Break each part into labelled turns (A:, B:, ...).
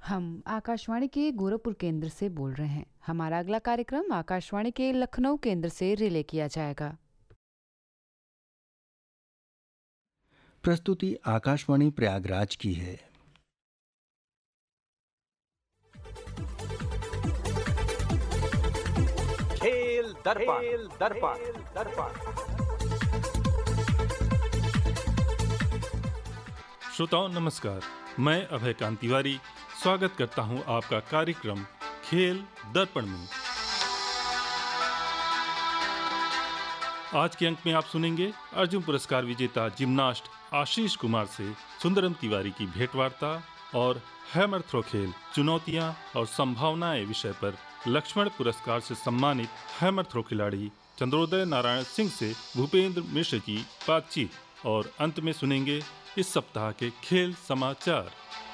A: हम आकाशवाणी के गोरखपुर केंद्र से बोल रहे हैं। हमारा अगला कार्यक्रम आकाशवाणी के लखनऊ केंद्र से रिले किया जाएगा।
B: प्रस्तुति आकाशवाणी प्रयागराज की है।
C: खेल दर्पण।
D: श्रोताओं नमस्कार, मैं अभय कांत तिवारी स्वागत करता हूं आपका कार्यक्रम खेल दर्पण में। आज के अंक में आप सुनेंगे अर्जुन पुरस्कार विजेता जिम्नास्ट आशीष कुमार से सुंदरम तिवारी की भेंटवार्ता और हैमर थ्रो खेल चुनौतियां और संभावनाएं विषय पर लक्ष्मण पुरस्कार से सम्मानित हैमर थ्रो खिलाड़ी चंद्रोदय नारायण सिंह से भूपेंद्र मिश्र की बातचीत और अंत में सुनेंगे इस सप्ताह के खेल समाचार।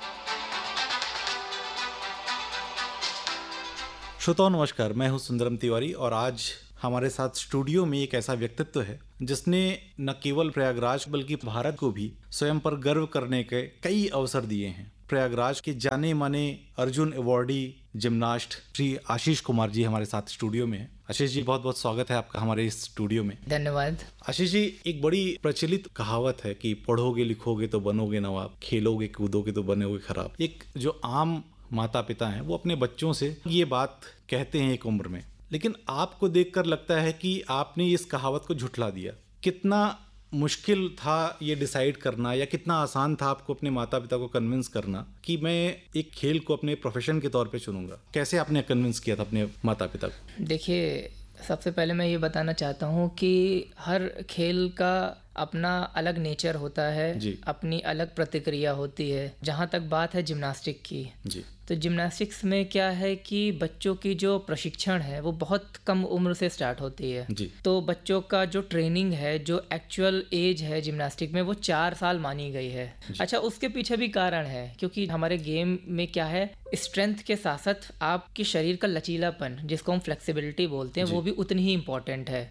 E: श्रोताओं नमस्कार, मैं हूं सुंदरम तिवारी और आज हमारे साथ स्टूडियो में एक ऐसा व्यक्तित्व है जिसने न केवल प्रयागराज बल्कि भारत को भी स्वयं पर गर्व करने के कई अवसर दिए हैं। प्रयागराज के जाने माने अर्जुन अवॉर्डी जिम्नास्ट श्री आशीष कुमार जी हमारे साथ स्टूडियो में हैं। आशीष जी, बहुत बहुत स्वागत है आपका हमारे इस स्टूडियो में।
F: धन्यवाद।
E: आशीष जी, एक बड़ी प्रचलित कहावत है कि पढ़ोगे लिखोगे तो बनोगे नवाब, खेलोगे कूदोगे तो बनोगे खराब। एक जो आम माता पिता हैं वो अपने बच्चों से ये बात कहते हैं एक उम्र में, लेकिन आपको देखकर लगता है कि आपने इस कहावत को झुठला दिया। कितना मुश्किल था ये डिसाइड करना या कितना आसान था आपको अपने माता पिता को कन्विंस करना कि मैं एक खेल को अपने प्रोफेशन के तौर पे चुनूंगा? कैसे आपने कन्विंस किया था अपने माता पिता को?
F: देखिए, सबसे पहले मैं ये बताना चाहता हूँ कि हर खेल का अपना अलग नेचर होता है
E: जी।
F: अपनी अलग प्रतिक्रिया होती है। जहाँ तक बात है जिम्नास्टिक की
E: जी।
F: तो जिम्नास्टिक्स में क्या है कि बच्चों की जो प्रशिक्षण है वो बहुत कम उम्र से स्टार्ट होती है
E: जी।
F: तो बच्चों का जो ट्रेनिंग है, जो एक्चुअल एज है जिम्नास्टिक में, वो 4 साल मानी गई है। अच्छा, उसके पीछे भी कारण है क्योंकि हमारे गेम में क्या है, स्ट्रेंथ के साथ साथ आपके शरीर का लचीलापन जिसको हम फ्लेक्सिबिलिटी बोलते हैं वो भी उतनी ही इम्पोर्टेंट है।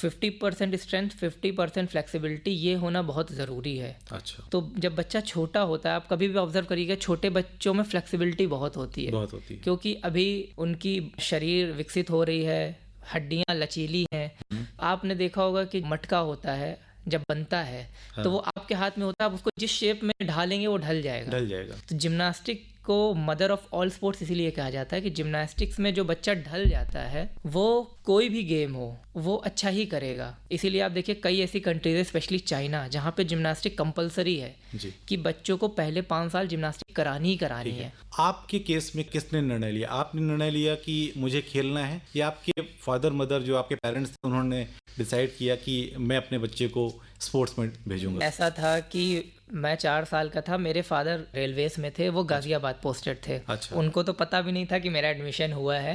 F: 50% स्ट्रेंथ 50% फ्लेक्सिबिलिटी, ये होना बहुत ज़रूरी है।
E: अच्छा।
F: तो जब बच्चा छोटा होता है, आप कभी भी ऑब्जर्व करिएगा, छोटे बच्चों में फ्लेक्सिबिलिटी बहुत होती है क्योंकि अभी उनकी शरीर विकसित हो रही है, हड्डियां लचीली हैं। आपने देखा होगा कि मटका होता है जब बनता है तो वो आपके हाथ में होता है, आप उसको जिस शेप में ढालेंगे वो ढल जाएगा। तो जिम्नास्टिक को मदर ऑफ ऑल स्पोर्ट्स इसीलिए कहा जाता है कि जिम्नास्टिक्स में जो बच्चा ढल जाता है वो कोई भी गेम हो वो अच्छा ही करेगा। इसीलिए आप देखिए कई ऐसी कंट्रीज है, स्पेशली चाइना, जहाँ पे जिम्नास्टिक कंपलसरी है कि बच्चों को पहले 5 साल जिम्नास्टिक करानी ही करानी है।
E: आपके केस में किसने निर्णय लिया? आपने निर्णय लिया कि मुझे खेलना है या आपके फादर मदर जो आपके पेरेंट्स थे उन्होंने डिसाइड किया कि मैं अपने बच्चे को स्पोर्ट्स में भेजूंगा?
F: ऐसा था कि मैं 4 साल का था, मेरे फादर रेलवेज में थे, वो गाजियाबाद पोस्टेड थे।
E: अच्छा।
F: उनको तो पता भी नहीं था कि मेरा एडमिशन हुआ है।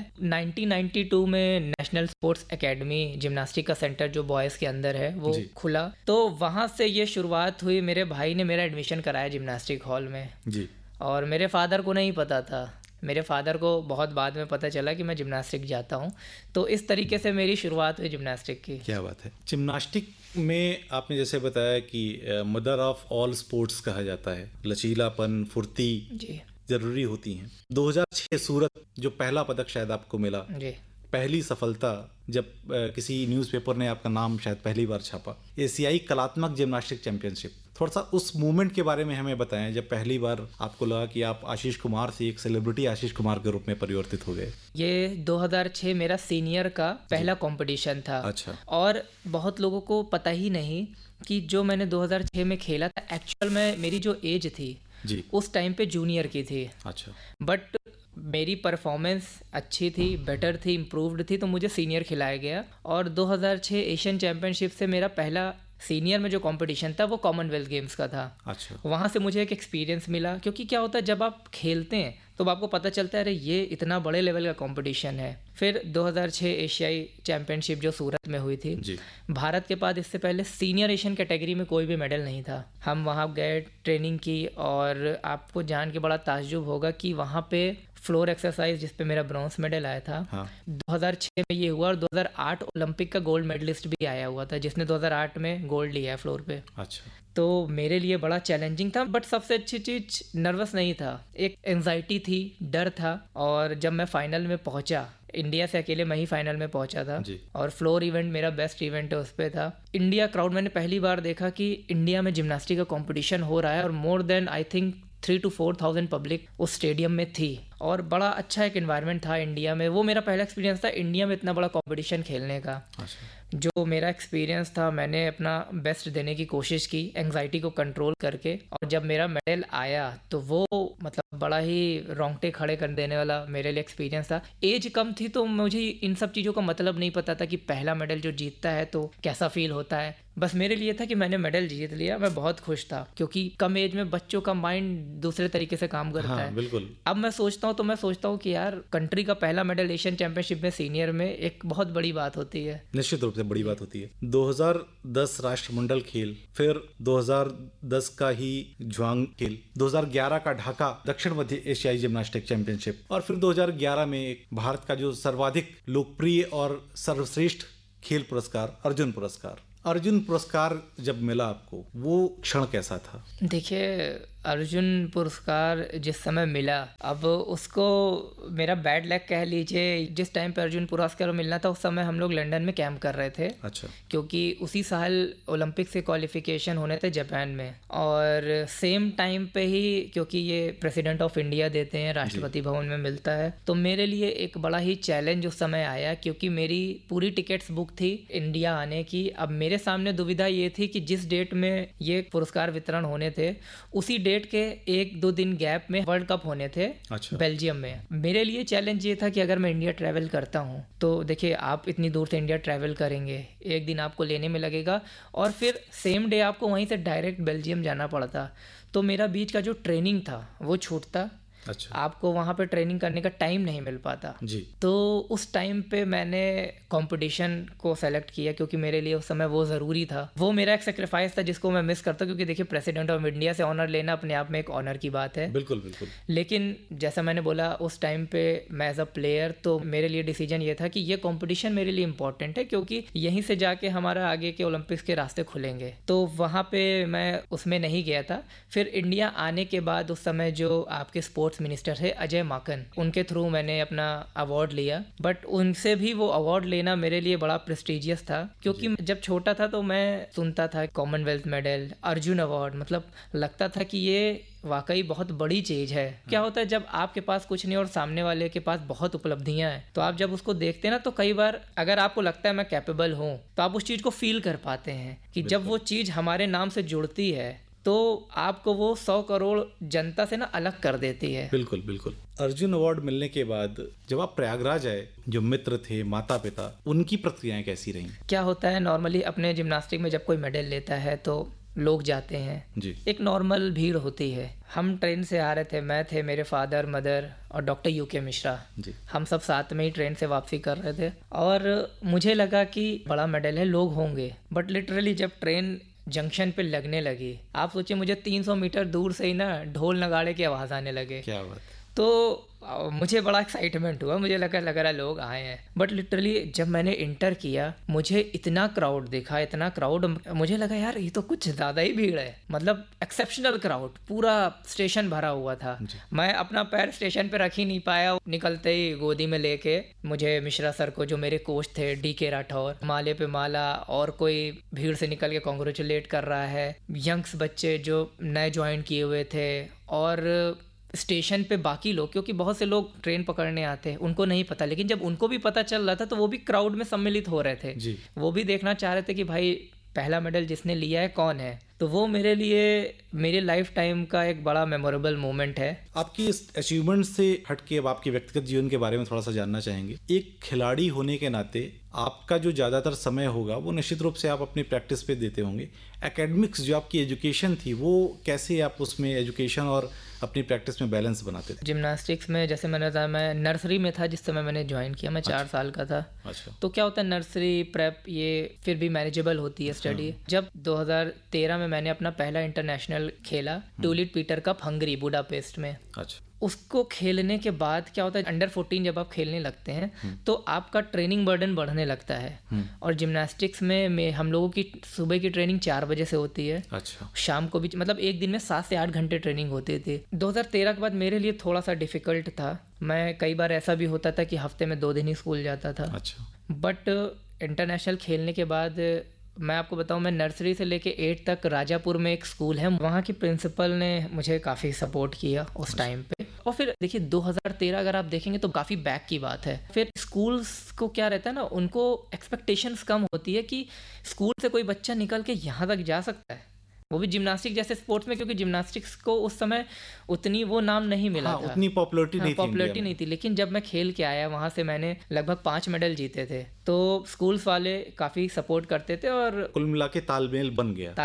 F: 1992 में नेशनल स्पोर्ट्स एकेडमी जिम्नास्टिक का सेंटर जो बॉयज़ के अंदर है वो खुला, तो वहाँ से ये शुरुआत हुई। मेरे भाई ने मेरा एडमिशन कराया जिम्नास्टिक हॉल में जी। और मेरे फादर को नहीं पता था, मेरे फादर को बहुत बाद में पता चला कि मैं जिम्नास्टिक जाता हूँ। तो इस तरीके से मेरी शुरुआत हुई जिम्नास्टिक की।
E: क्या बात है। जिम्नास्टिक में आपने जैसे बताया कि मदर ऑफ ऑल स्पोर्ट्स कहा जाता है, लचीलापन, फुर्ती जी जरूरी होती हैं। 2006 सूरत जो पहला पदक शायद आपको मिला जी, पहली सफलता जब किसी न्यूज़पेपर ने आपका नाम शायद पहली बार छापा, एशियाई कलात्मक जिम्नास्टिक चैंपियनशिप। थोड़ा सा उस मोमेंट के बारे में हमें बताएं जब पहली बार आपको लगा कि आप आशीष कुमार से एक सेलिब्रिटी आशीष कुमार के रूप में परिवर्तित हो गए।
F: ये 2006 मेरा सीनियर का पहला कंपटीशन था।
E: अच्छा।
F: और बहुत लोगों को पता ही नहीं कि जो मैंने 2006 में खेला था, एक्चुअल में मेरी जो एज थी जी उस टाइम पे जूनियर की थी।
E: अच्छा।
F: बट मेरी परफॉर्मेंस अच्छी थी, बेटर थी, इम्प्रूव्ड थी, तो मुझे सीनियर खिलाया गया। और 2006 एशियन चैम्पियनशिप से मेरा पहला सीनियर में जो कंपटीशन था वो कॉमनवेल्थ गेम्स का था।
E: अच्छा।
F: वहाँ से मुझे एक एक्सपीरियंस मिला, क्योंकि क्या होता है जब आप खेलते हैं तो आपको पता चलता है अरे ये इतना बड़े लेवल का कंपटीशन है। फिर 2006 एशियाई चैंपियनशिप जो सूरत में हुई थी जी। भारत के पास इससे पहले सीनियर एशियन कैटेगरी में कोई भी मेडल नहीं था। हम वहाँ गए, ट्रेनिंग की, और आपको जान के बड़ा ताज्जुब होगा कि वहाँ पे फ्लोर एक्सरसाइज जिस पे मेरा ब्रॉन्ज मेडल आया था।
E: हाँ।
F: 2006 में ये हुआ और 2008 ओलंपिक का गोल्ड मेडलिस्ट भी आया हुआ था जिसने 2008 में गोल्ड लिया है फ्लोर पे।
E: अच्छा।
F: तो मेरे लिए बड़ा चैलेंजिंग था, बट सबसे अच्छी चीज़ नर्वस नहीं था, एक एंजाइटी थी, डर था। और जब मैं फाइनल में पहुंचा, इंडिया से अकेले मैं ही फाइनल में पहुंचा था
E: जी।
F: और फ्लोर इवेंट मेरा बेस्ट इवेंट है, उस पर था। इंडिया क्राउड, मैंने पहली बार देखा कि इंडिया में जिम्नास्टिक का कंपटीशन हो रहा है और more then I think 3,000 to 4,000 public उस स्टेडियम में थी और बड़ा अच्छा एक एनवायरनमेंट था इंडिया में। वो मेरा पहला एक्सपीरियंस था इंडिया में इतना बड़ा कंपटीशन खेलने का।
E: अच्छा।
F: जो मेरा एक्सपीरियंस था, मैंने अपना बेस्ट देने की कोशिश की एंग्जाइटी को कंट्रोल करके, और जब मेरा मेडल आया तो वो मतलब बड़ा ही रोंगटे खड़े कर देने वाला मेरे लिए एक्सपीरियंस था। एज कम थी तो मुझे इन सब चीज़ों का मतलब नहीं पता था कि पहला मेडल जो जीतता है तो कैसा फील होता है। बस मेरे लिए था कि मैंने मेडल जीत लिया, मैं बहुत खुश था, क्योंकि कम एज में बच्चों का माइंड दूसरे तरीके से काम करता है।
E: बिल्कुल।
F: अब मैं सोचता हूँ तो मैं सोचता हूँ कि यार कंट्री का पहला मेडल एशियन चैंपियनशिप में सीनियर में एक बहुत बड़ी बात होती है।
E: निश्चित रूप से बड़ी बात होती है। 2010 राष्ट्रमंडल खेल, फिर 2010 का ही जुआंग खेल, 2011 का ढाका दक्षिण मध्य एशियाई जिम्नास्टिक चैंपियनशिप, और फिर 2011 में भारत का जो सर्वाधिक लोकप्रिय और सर्वश्रेष्ठ खेल पुरस्कार अर्जुन पुरस्कार। अर्जुन पुरस्कार जब मिला आपको, वो क्षण कैसा था?
F: देखिए, अर्जुन पुरस्कार जिस समय मिला, अब उसको मेरा बैड लक कह लीजिए। जिस टाइम पे अर्जुन पुरस्कार मिलना था उस समय हम लोग लंदन में कैंप कर रहे थे।
E: अच्छा।
F: क्योंकि उसी साल ओलंपिक से क्वालिफिकेशन होने थे जापान में, और सेम टाइम पे ही क्योंकि ये प्रेसिडेंट ऑफ इंडिया देते हैं, राष्ट्रपति भवन में मिलता है, तो मेरे लिए एक बड़ा ही चैलेंज उस समय आया, क्योंकि मेरी पूरी टिकट्स बुक थी इंडिया आने की। अब मेरे सामने दुविधा ये थी कि जिस डेट में ये पुरस्कार वितरण होने थे उसी डेट के 1-2 दिन गैप में वर्ल्ड कप होने थे।
E: अच्छा।
F: बेल्जियम में। मेरे लिए चैलेंज ये था कि अगर मैं इंडिया ट्रैवल करता हूँ तो देखिए, आप इतनी दूर से इंडिया ट्रैवल करेंगे, एक दिन आपको लेने में लगेगा और फिर सेम डे आपको वहीं से डायरेक्ट बेल्जियम जाना पड़ता, तो मेरा बीच का जो ट्रेनिंग था वो छूटता।
E: अच्छा।
F: आपको वहाँ पे ट्रेनिंग करने का टाइम नहीं मिल पाता
E: जी।
F: तो उस टाइम पे मैंने कंपटीशन को सेलेक्ट किया, क्योंकि मेरे लिए उस समय वो ज़रूरी था। वो मेरा एक सेक्रीफाइस था जिसको मैं मिस करता, क्योंकि देखिए प्रेसिडेंट ऑफ इंडिया से ऑनर लेना अपने आप में एक ऑनर की बात है।
E: बिल्कुल बिल्कुल।
F: लेकिन जैसा मैंने बोला, उस टाइम पे मैं एज अ प्लेयर, तो मेरे लिए डिसीजन ये था कि ये कंपटीशन मेरे लिए इंपॉर्टेंट है, क्योंकि यहीं से जाके हमारा आगे के ओलंपिक्स के रास्ते खुलेंगे। तो वहाँ पे मैं उसमें नहीं गया था। फिर इंडिया आने के बाद उस समय जो आपके स्पोर्ट्स मिनिस्टर थे अजय माकन, उनके थ्रू मैंने अपना अवार्ड लिया। बट उनसे भी वो अवार्ड लेना मेरे लिए बड़ा प्रेस्टिजियस था, क्योंकि जब छोटा था तो मैं सुनता था कॉमनवेल्थ मेडल, अर्जुन अवार्ड, मतलब लगता था कि ये वाकई बहुत बड़ी चीज़ है। क्या होता है जब आपके पास कुछ नहीं और सामने वाले के पास बहुत उपलब्धियां हैं, तो आप जब उसको देखते हैं ना, तो कई बार अगर आपको लगता है मैं कैपेबल हूँ, तो आप उस चीज़ को फील कर पाते हैं कि जब वो चीज़ हमारे नाम से जुड़ती है तो आपको वो 100 करोड़ जनता से ना अलग कर देती है।
E: बिल्कुल बिल्कुल। अर्जुन अवार्ड मिलने के बाद जब आप प्रयागराज आए, जो मित्र थे, माता पिता, उनकी प्रतिक्रियाएं कैसी रहीं?
F: क्या होता है, नॉर्मली अपने जिम्नास्टिक में जब कोई मेडल लेता है तो लोग जाते हैं
E: जी।
F: एक नॉर्मल भीड़ होती है। हम ट्रेन से आ रहे थे, मैं थे, मेरे फादर, मदर और डॉक्टर यूके मिश्रा
E: जी।
F: हम सब साथ में ही ट्रेन से वापसी कर रहे थे, और मुझे लगा कि बड़ा मेडल है, लोग होंगे। बट लिटरली जब ट्रेन जंक्शन पे लगने लगी, आप सोचिए मुझे 300 मीटर दूर से ही ना ढोल नगाड़े की आवाज़ आने लगे।
E: क्या बात।
F: तो मुझे बड़ा एक्साइटमेंट हुआ, मुझे लग रहा लोग आए हैं। बट लिटरली जब मैंने इंटर किया, मुझे इतना क्राउड दिखा, इतना क्राउड, मुझे लगा यार ये तो कुछ ज़्यादा ही भीड़ है, मतलब एक्सेप्शनल क्राउड, पूरा स्टेशन भरा हुआ था। मैं अपना पैर स्टेशन पे रख ही नहीं पाया, निकलते ही गोदी में लेके मुझे मिश्रा सर को, जो मेरे कोच थे DK राठौर, माले पे माला, और कोई भीड़ से निकल के कॉन्ग्रेचुलेट कर रहा है, यंग्स बच्चे जो नए ज्वाइन किए हुए थे, और स्टेशन पे बाकी लोग, क्योंकि बहुत से लोग ट्रेन पकड़ने आते हैं, उनको नहीं पता, लेकिन जब उनको भी पता चल रहा था तो वो भी क्राउड में सम्मिलित हो रहे थे
E: जी।
F: वो भी देखना चाह रहे थे कि भाई पहला मेडल जिसने लिया है कौन है। तो वो मेरे लिए मेरे लाइफ टाइम का एक बड़ा मेमोरेबल मोमेंट है।
E: आपकी इस अचीवमेंट से हटके अब आपके व्यक्तिगत जीवन के बारे में थोड़ा सा जानना चाहेंगे। एक खिलाड़ी होने के नाते आपका जो ज़्यादातर समय होगा वो निश्चित रूप से आप अपनी प्रैक्टिस पे देते होंगे। एकेडमिक्स जो आपकी एजुकेशन थी, वो कैसे आप उसमें एजुकेशन और अपनी प्रैक्टिस में बैलेंस बनाते थे?
F: जिम्नास्टिक्स में जैसे मैंने बताया, मैं नर्सरी में था जिस समय मैंने ज्वाइन किया, मैं 4 साल का था।
E: अच्छा।
F: तो क्या होता है, नर्सरी प्रेप ये फिर भी मैनेजेबल होती है स्टडी। जब 2013 में मैंने अपना पहला इंटरनेशनल खेला, टूलिट पीटर कप हंगरी, बुडापेस्ट में।
E: अच्छा।
F: उसको खेलने के बाद क्या होता है, अंडर 14 जब आप खेलने लगते हैं तो आपका ट्रेनिंग बर्डन बढ़ने लगता है। और जिम्नास्टिक्स में हम लोगों की सुबह की ट्रेनिंग 4 बजे से होती है।
E: अच्छा।
F: शाम को भी, मतलब एक दिन में 7 से 8 घंटे ट्रेनिंग होती थी। 2013 के बाद मेरे लिए थोड़ा सा डिफिकल्ट था। मैं कई बार ऐसा भी होता था कि हफ्ते में 2 दिन ही स्कूल जाता था।
E: अच्छा।
F: बट इंटरनेशनल खेलने के बाद मैं आपको बताऊं, मैं नर्सरी से लेके 8 तक राजापुर में एक स्कूल है, वहाँ की प्रिंसिपल ने मुझे काफ़ी सपोर्ट किया उस टाइम पे। और फिर देखिए 2013 अगर आप देखेंगे तो काफ़ी बैक की बात है। फिर स्कूल्स को क्या रहता है ना, उनको एक्सपेक्टेशंस कम होती है कि स्कूल से कोई बच्चा निकल के यहाँ तक जा सकता है, वो भी जिम्नास्टिक जैसे स्पोर्ट्स में, क्योंकि जिम्नास्टिक्स को उस समय उतनी वो नाम नहीं मिला था,
E: उतनी पॉपुलैरिटी
F: नहीं थी। लेकिन जब मैं खेल के आया वहाँ से मैंने लगभग 5 मेडल जीते थे, तो स्कूल्स वाले काफ़ी सपोर्ट करते थे और
E: कुल मिला के तालमेल बन गया।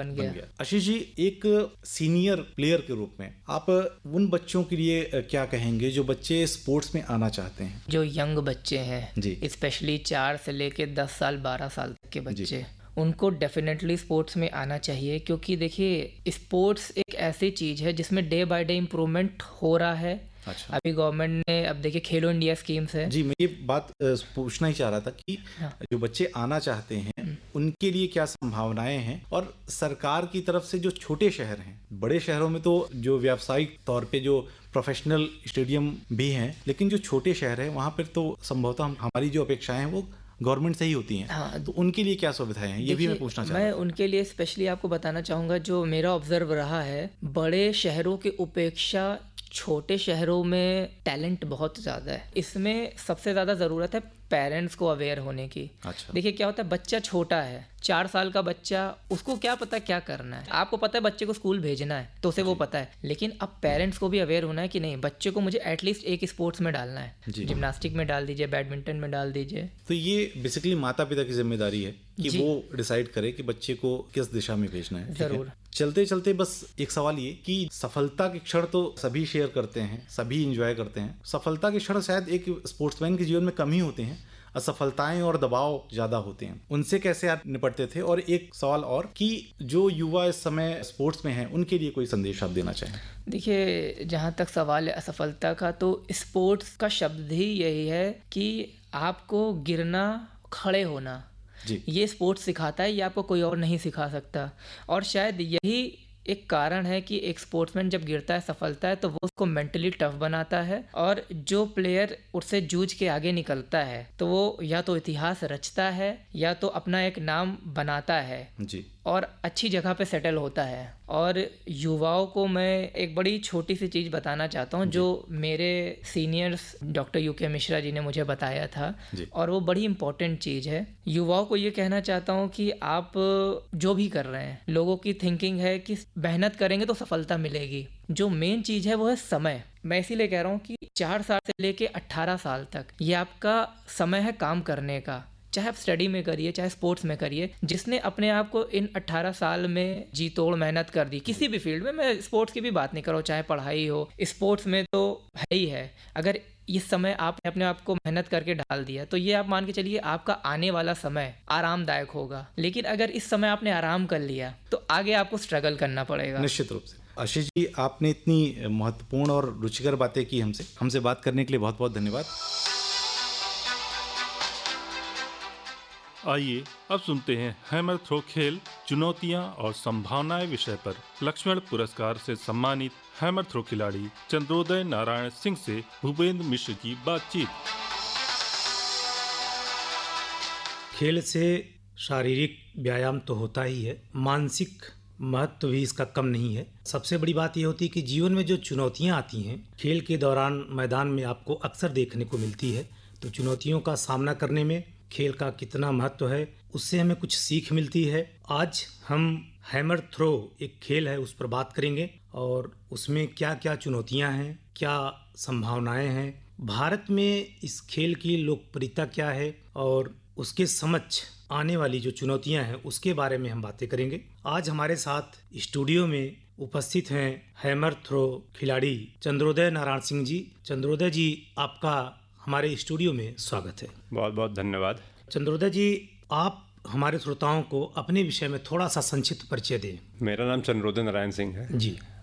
E: आशीष जी, एक सीनियर प्लेयर के रूप में आप उन बच्चों के लिए क्या कहेंगे जो बच्चे स्पोर्ट्स में आना चाहते हैं?
F: जो यंग बच्चे हैं, स्पेशली 4 से लेके 10 साल 12 साल तक के बच्चे, उनको डेफिनेटली स्पोर्ट्स में आना चाहिए। क्योंकि देखिए स्पोर्ट्स एक ऐसी चीज़ है जिसमें डे बाय डे इम्प्रूवमेंट हो रहा है। अच्छा। अभी गवर्नमेंट ने, अब देखिए खेलो इंडिया स्कीम्स है।
E: जी, मैं ये बात पूछना ही चाह रहा था कि जो बच्चे आना चाहते हैं उनके लिए क्या संभावनाएं हैं, और सरकार की तरफ से जो छोटे शहर हैं, बड़े शहरों में तो जो व्यावसायिक तौर पे जो प्रोफेशनल स्टेडियम भी हैं, लेकिन जो छोटे शहर हैं वहाँ पर तो संभवतः हमारी जो अपेक्षाएं हैं वो गवर्नमेंट से ही होती हैं।
F: हाँ,
E: तो उनके लिए क्या सुविधाएं हैं, ये भी मैं पूछना चाहता हूँ।
F: मैं उनके लिए स्पेशली आपको बताना चाहूँगा, जो मेरा ऑब्जर्व रहा है, बड़े शहरों की उपेक्षा छोटे शहरों में टैलेंट बहुत ज़्यादा है। इसमें सबसे ज़्यादा ज़रूरत है पेरेंट्स को अवेयर होने की।
E: अच्छा।
F: देखिए क्या होता है, बच्चा छोटा है, 4 साल का बच्चा, उसको क्या पता क्या करना है। आपको पता है बच्चे को स्कूल भेजना है तो उसे वो पता है, लेकिन अब पेरेंट्स को भी अवेयर होना है कि नहीं, बच्चे को मुझे एटलीस्ट एक स्पोर्ट्स में डालना है, जिम्नास्टिक में डाल दीजिए, बैडमिंटन में डाल दीजिए।
E: तो ये बेसिकली माता पिता की जिम्मेदारी है कि वो डिसाइड करे कि बच्चे को किस दिशा में भेजना है।
F: जरूर।
E: चलते चलते बस एक सवाल ये कि सफलता के क्षण तो सभी शेयर करते हैं, सभी एंजॉय करते हैं, सफलता के क्षण शायद एक स्पोर्ट्समैन के जीवन में कम ही होते हैं, असफलताएं और दबाव ज्यादा होते हैं, उनसे कैसे आप निपटते थे? और एक सवाल और कि जो युवा इस समय स्पोर्ट्स में हैं उनके लिए कोई संदेश आप देना चाहें?
F: देखिए जहाँ तक सवाल है असफलता का, तो स्पोर्ट्स का शब्द ही यही है कि आपको गिरना, खड़े होना, ये स्पोर्ट्स सिखाता है, ये आपको कोई और नहीं सिखा सकता। और शायद यही एक कारण है कि एक स्पोर्ट्समैन जब गिरता है, सफलता है, तो वो उसको मेंटली टफ बनाता है, और जो प्लेयर उससे जूझ के आगे निकलता है तो वो या तो इतिहास रचता है या तो अपना एक नाम बनाता है
E: जी,
F: और अच्छी जगह पे सेटल होता है। और युवाओं को मैं एक बड़ी छोटी सी चीज़ बताना चाहता हूँ जो मेरे seniors doctor UK Mishra ji ने मुझे बताया था, और वो बड़ी इम्पोर्टेंट चीज़ है। युवाओं को ये कहना चाहता हूँ कि आप जो भी कर रहे हैं, लोगों की थिंकिंग है कि मेहनत करेंगे तो सफलता मिलेगी। जो मेन चीज़ है वो है समय। मैं इसीलिए कह रहा हूँ कि 4 साल से लेके 18 साल तक ये आपका समय है काम करने का, चाहे आप स्टडी में करिए चाहे स्पोर्ट्स में करिए। जिसने अपने आप को इन 18 साल में जी तोड़ मेहनत कर दी किसी भी फील्ड में, मैं स्पोर्ट्स की भी बात नहीं कर रहा हूँ, चाहे पढ़ाई हो, स्पोर्ट्स में तो है ही है। अगर इस समय आपने अपने आप को मेहनत करके डाल दिया तो ये आप मान के चलिए आपका आने वाला समय आरामदायक होगा। लेकिन अगर इस समय आपने आराम कर लिया तो आगे आपको स्ट्रगल करना पड़ेगा।
E: निश्चित रूप से। आशीष जी, आपने इतनी महत्वपूर्ण और रुचिकर बातें की हमसे बात करने के लिए बहुत बहुत धन्यवाद।
D: आइए अब सुनते हैं हैमर थ्रो खेल, चुनौतियां और संभावनाएं विषय पर लक्ष्मण पुरस्कार से सम्मानित हैमर थ्रो खिलाड़ी चंद्रोदय नारायण सिंह से भूपेंद्र मिश्र की बातचीत।
G: खेल से शारीरिक व्यायाम तो होता ही है, मानसिक महत्व भी इसका कम नहीं है। सबसे बड़ी बात यह होती है कि जीवन में जो चुनौतियां आती हैं खेल के दौरान मैदान में आपको अक्सर देखने को मिलती है, तो चुनौतियों का सामना करने में खेल का कितना महत्व है उससे हमें कुछ सीख मिलती है। आज हम हैमर थ्रो एक खेल है उस पर बात करेंगे और उसमें क्या क्या चुनौतियां हैं, क्या संभावनाएं हैं, भारत में इस खेल की लोकप्रियता क्या है और उसके समक्ष आने वाली जो चुनौतियां हैं उसके बारे में हम बातें करेंगे। आज हमारे साथ स्टूडियो में उपस्थित हैं हैमर थ्रो खिलाड़ी चंद्रोदय नारायण सिंह जी। चंद्रोदय जी, आपका हमारे स्टूडियो में स्वागत है।
H: बहुत बहुत धन्यवाद।
G: चंद्रोदय जी, आप हमारे श्रोताओं को अपने विषय में थोड़ा सा संक्षिप्त परिचय दें।
H: मेरा नाम चंद्रोदय नारायण सिंह है
G: जी।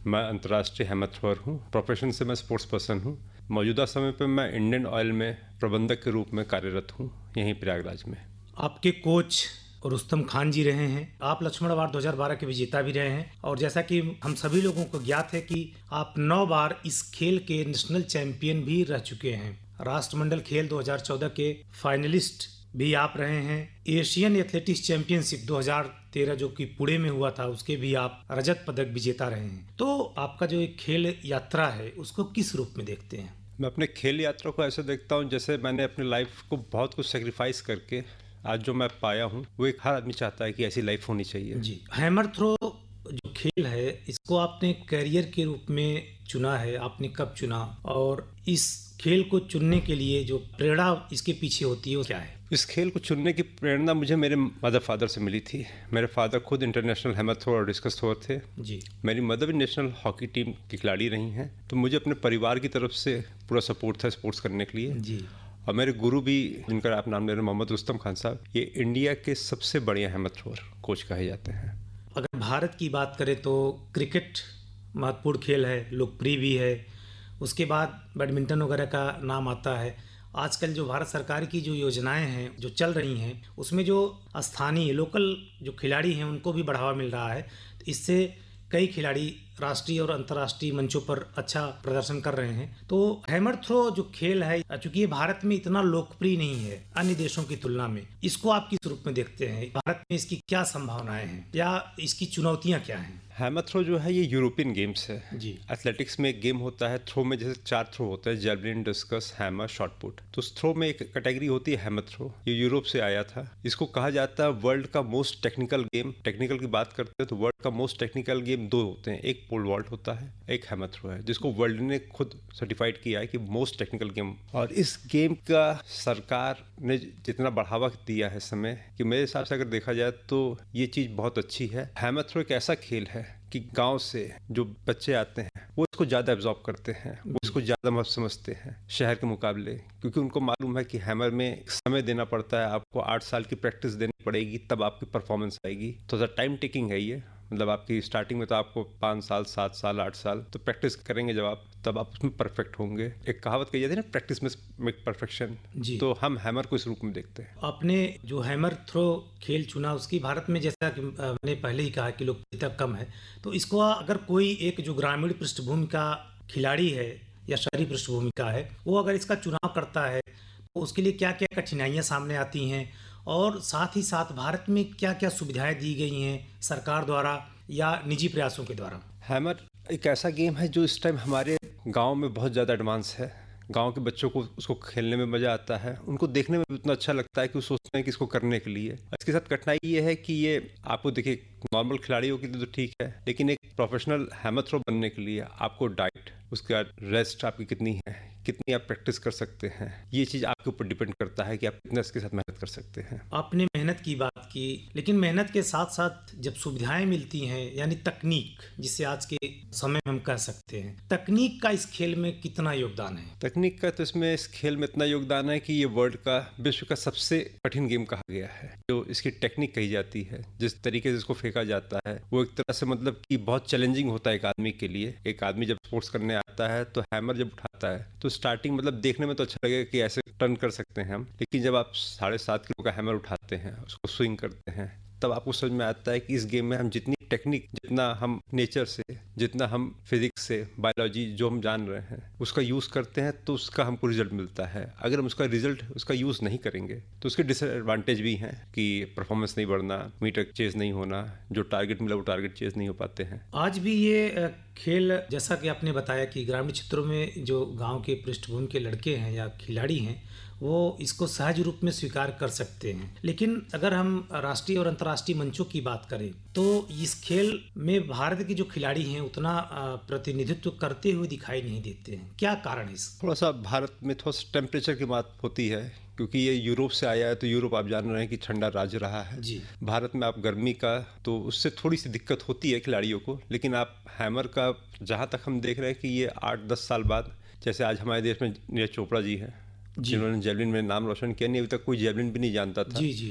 H: मैं अंतर्राष्ट्रीय हैमर थ्रोअर हूँ। प्रोफेशन से मैं स्पोर्ट्स पर्सन हूँ। मौजूदा समय पर मैं इंडियन ऑयल में प्रबंधक के रूप में कार्यरत हूँ, यहीं प्रयागराज में।
G: आपके कोच रुस्तम खान जी रहे हैं। आप लक्ष्मण अवार्ड 2012 के विजेता भी रहे हैं और जैसा कि हम सभी लोगों को ज्ञात है कि आप 9 बार इस खेल के नेशनल चैंपियन भी रह चुके हैं। राष्ट्रमंडल खेल 2014 के फाइनलिस्ट भी आप रहे हैं। एशियन एथलेटिक्स चैंपियनशिप 2013 जो कि पुणे में हुआ था, उसके भी आप रजत पदक विजेता रहे हैं। तो आपका जो एक खेल यात्रा है उसको किस रूप में देखते हैं?
H: मैं अपने खेल यात्रा को ऐसे देखता हूँ जैसे मैंने अपनी लाइफ को बहुत कुछ सेक्रीफाइस करके आज जो मैं पाया हूँ, वो एक हर आदमी चाहता है कि ऐसी लाइफ होनी चाहिए।
G: जी, हैमर थ्रो जो खेल है इसको आपने करियर के रूप में चुना है, आपने कब चुना और इस खेल को चुनने के लिए जो प्रेरणा इसके पीछे होती है वो क्या है?
H: इस खेल को चुनने की प्रेरणा मुझे मेरे मदर फादर से मिली थी। मेरे फादर खुद इंटरनेशनल हैमर थ्रोअर और डिस्कस थ्रोअर थे
G: जी।
H: मेरी मदर भी नेशनल हॉकी टीम की खिलाड़ी रही हैं, तो मुझे अपने परिवार की तरफ से पूरा सपोर्ट था स्पोर्ट्स करने के लिए
G: जी।
H: और मेरे गुरु भी, जिनका आप नाम ले रहे हैं, मोहम्मद रुस्तम खान साहब, ये इंडिया के सबसे बढ़िया हैमर थ्रोअर कोच कहे जाते हैं।
G: अगर भारत की बात करें तो क्रिकेट महत्वपूर्ण खेल है, लोकप्रिय भी है। उसके बाद बैडमिंटन वगैरह का नाम आता है। आजकल जो भारत सरकार की जो योजनाएं हैं जो चल रही हैं उसमें जो स्थानीय लोकल जो खिलाड़ी हैं उनको भी बढ़ावा मिल रहा है। इससे कई खिलाड़ी राष्ट्रीय और अंतर्राष्ट्रीय मंचों पर अच्छा प्रदर्शन कर रहे हैं। तो हैमर थ्रो जो खेल है, चूंकि ये भारत में इतना लोकप्रिय नहीं है अन्य देशों की तुलना में, इसको आप किस रूप में देखते हैं? भारत में इसकी क्या संभावनाएं हैं या इसकी चुनौतियां क्या हैं?
H: हैमर थ्रो जो है ये यूरोपियन गेम्स है
G: जी।
H: एथलेटिक्स में एक गेम होता है थ्रो में, जैसे 4 थ्रो होते हैं, javelin, discuss, hammer, shot put. तो उस थ्रो में एक कैटेगरी होती है हैमर थ्रो। ये यूरोप से आया था। इसको कहा जाता है वर्ल्ड का मोस्ट टेक्निकल गेम। टेक्निकल की बात करते हैं तो वर्ल्ड का मोस्ट टेक्निकल गेम 2 होते हैं, एक पोल वॉल्ट होता है, एक हैमर थ्रो है, जिसको वर्ल्ड ने खुद सर्टिफाइड किया है कि मोस्ट टेक्निकल गेम। और इस गेम का सरकार ने जितना बढ़ावा दिया है इस समय, कि मेरे हिसाब से अगर देखा जाए तो ये चीज़ बहुत अच्छी है। हैमर थ्रो एक ऐसा खेल है कि गांव से जो बच्चे आते हैं वो इसको ज़्यादा एब्जॉर्ब करते हैं, वो इसको ज़्यादा महत्व समझते हैं शहर के मुकाबले, क्योंकि उनको मालूम है कि हैमर में समय देना पड़ता है। आपको 8 साल की प्रैक्टिस देनी पड़ेगी, तब आपकी परफॉर्मेंस आएगी। तो टाइम टेकिंग है ये, मतलब आपकी स्टार्टिंग में तो आपको 5 साल, 7 साल, 8 साल तो प्रैक्टिस करेंगे जब आप, तब आप उसमें परफेक्ट होंगे। एक कहावत कही जाती है ना, प्रैक्टिस में मेक परफेक्शन। तो हम हैमर को इस रूप में देखते हैं।
G: आपने जो हैमर थ्रो खेल चुना उसकी भारत में, जैसा कि मैंने पहले ही कहा कि लोकप्रियता कम है, तो इसको अगर कोई एक जो ग्रामीण पृष्ठभूमि का खिलाड़ी है या शहरी पृष्ठभूमि का है, वो अगर इसका चुनाव करता है तो उसके लिए क्या क्या कठिनाइयाँ सामने आती हैं और साथ ही साथ भारत में क्या क्या सुविधाएं दी गई हैं सरकार द्वारा या निजी प्रयासों के द्वारा?
H: हैमर एक ऐसा गेम है जो इस टाइम हमारे गांव में बहुत ज़्यादा एडवांस है। गांव के बच्चों को उसको खेलने में मज़ा आता है, उनको देखने में भी उतना अच्छा लगता है कि वो सोचते हैं कि इसको करने के लिए। इसके साथ कठिनाई ये है कि ये आपको देखिए नॉर्मल खिलाड़ियों की तो ठीक है, लेकिन एक प्रोफेशनल हैमर थ्रो बनने के लिए आपको डाइट, उसके बाद रेस्ट आपकी कितनी है, कितनी आप प्रैक्टिस कर सकते हैं, ये चीज़ आपके ऊपर डिपेंड करता है कि आप कितना इसके साथ मेहनत कर सकते हैं।
G: आपने मेहनत की बात की, लेकिन मेहनत के साथ साथ जब सुविधाएं मिलती हैं, यानी तकनीक, जिसे आज के समय में हम कह सकते हैं, तकनीक का इस खेल में कितना योगदान है?
H: तकनीक का तो इसमें इस खेल में इतना योगदान है कि ये वर्ल्ड का, विश्व का सबसे कठिन गेम कहा गया है। जो इसकी टेक्निक कही जाती है, जिस तरीके से इसको फेंका जाता है, वो एक तरह से मतलब कि बहुत चैलेंजिंग होता है एक आदमी के लिए। एक आदमी जब स्पोर्ट्स करने आता है तो हैमर जब उठाता है तो स्टार्टिंग मतलब देखने में तो अच्छा लगेगा कि ऐसे टर्न कर सकते हैं हम, लेकिन जब आप 7.5 किलो का हैमर उठाते हैं, उसको स्विंग करते हैं, तब आपको समझ में आता है कि इस गेम में हम जितनी टेक्निक, जितना हम नेचर से, जितना हम फिजिक्स से, बायोलॉजी जो हम जान रहे हैं उसका यूज़ करते हैं तो उसका हमको रिजल्ट मिलता है। अगर हम उसका यूज़ नहीं करेंगे तो उसके डिसएडवांटेज भी हैं कि परफॉर्मेंस नहीं बढ़ना, मीटर चेज नहीं होना, जो टारगेट मिला वो टारगेट चेज नहीं हो पाते हैं।
G: आज भी ये खेल, जैसा कि आपने बताया कि ग्रामीण क्षेत्रों में जो गाँव के पृष्ठभूमि के लड़के हैं या खिलाड़ी हैं वो इसको सहज रूप में स्वीकार कर सकते हैं, लेकिन अगर हम राष्ट्रीय और अंतर्राष्ट्रीय मंचों की बात करें तो इस खेल में भारत के जो खिलाड़ी हैं उतना प्रतिनिधित्व करते हुए दिखाई नहीं देते हैं। क्या कारण है इसका?
H: थोड़ा सा भारत में थोड़ा सा टेम्परेचर की बात होती है, क्योंकि ये यूरोप से आया है, तो यूरोप आप जान रहे हैं कि ठंडा राज्य रहा है
G: जी।
H: भारत में आप गर्मी का, तो उससे थोड़ी सी दिक्कत होती है खिलाड़ियों को। लेकिन आप हैमर का जहाँ तक हम देख रहे हैं कि ये 8-10 साल बाद, जैसे आज हमारे देश में नीरज चोपड़ा जी हैं जिन्होंने जेवलिन में नाम रोशन किया, नहीं अभी तक कोई जेवलिन भी नहीं जानता था।
G: जी जी जी।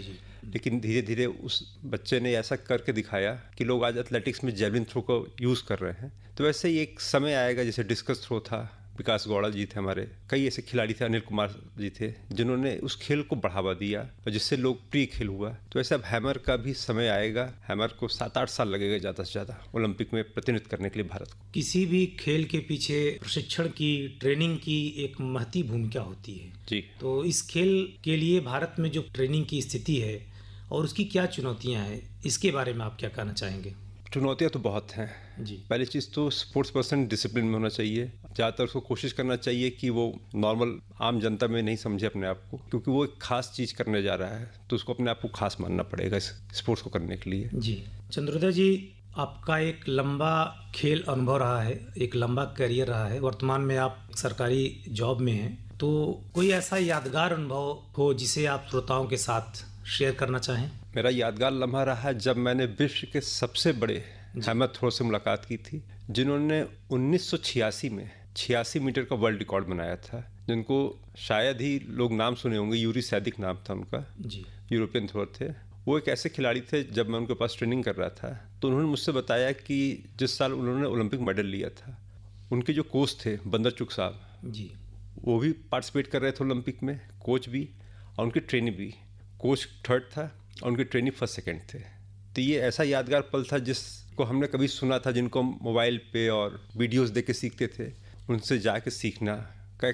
H: लेकिन धीरे धीरे उस बच्चे ने ऐसा करके दिखाया कि लोग आज एथलेटिक्स में जेवलिन थ्रो को यूज़ कर रहे हैं। तो वैसे ही एक समय आएगा, जैसे डिस्कस थ्रो था, विकास गौड़ा जी थे हमारे, कई ऐसे खिलाड़ी थे, अनिल कुमार जी थे, जिन्होंने उस खेल को बढ़ावा दिया और जिससे लोकप्रिय खेल हुआ। तो ऐसे अब हैमर का भी समय आएगा। हैमर को 7-8 साल लगेगा ज़्यादा से ज़्यादा ओलंपिक में प्रतिनिधित्व करने के लिए भारत को।
G: किसी भी खेल के पीछे प्रशिक्षण की, ट्रेनिंग की एक महती भूमिका होती है
H: जी।
G: तो इस खेल के लिए भारत में जो ट्रेनिंग की स्थिति है और उसकी क्या चुनौतियां हैं, इसके बारे में आप क्या कहना चाहेंगे?
H: चुनौतियाँ तो बहुत हैं
G: जी।
H: पहली चीज़ तो स्पोर्ट्स पर्सन डिसिप्लिन में होना चाहिए। ज़्यादातर उसको कोशिश करना चाहिए कि वो नॉर्मल आम जनता में नहीं समझे अपने आप को, क्योंकि वो एक खास चीज़ करने जा रहा है, तो उसको अपने आप को खास मानना पड़ेगा इस स्पोर्ट्स को करने के लिए।
G: जी। चंद्रोदय जी, आपका एक लंबा खेल अनुभव रहा है, एक लंबा करियर रहा है, वर्तमान में आप सरकारी जॉब में हैं, तो कोई ऐसा यादगार अनुभव हो जिसे आप श्रोताओं के साथ शेयर करना चाहें?
H: मेरा यादगार लम्हा रहा जब मैंने विश्व के सबसे बड़े हैमर थ्रो से मुलाकात की थी, जिन्होंने 1986 में 86 मीटर का वर्ल्ड रिकॉर्ड बनाया था, जिनको शायद ही लोग नाम सुने होंगे। यूरी सैदिक नाम था उनका
G: जी।
H: यूरोपियन थ्रोअर थे। वो एक ऐसे खिलाड़ी थे, जब मैं उनके पास ट्रेनिंग कर रहा था तो उन्होंने मुझसे बताया कि जिस साल उन्होंने ओलंपिक मेडल लिया था, उनके जो कोच थे बंदरचुक साहब
G: जी,
H: वो भी पार्टिसिपेट कर रहे थे ओलंपिक में, कोच भी और उनके ट्रेनी भी। कोच 3rd था और उनके ट्रेनी 1st 2nd थे। तो ये ऐसा यादगार पल था जिसको हमने कभी सुना था, जिनको हम मोबाइल पे और वीडियोस देख के सीखते थे, उनसे जाके सीखना